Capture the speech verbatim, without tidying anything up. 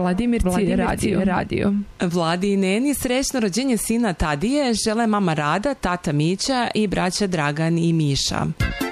Vladimirci, Vladimirci radio. radio. Vladi i Neni srećno rođenje sina Tadije žele mama Rada, tata Mića i braća Dragan i Miša.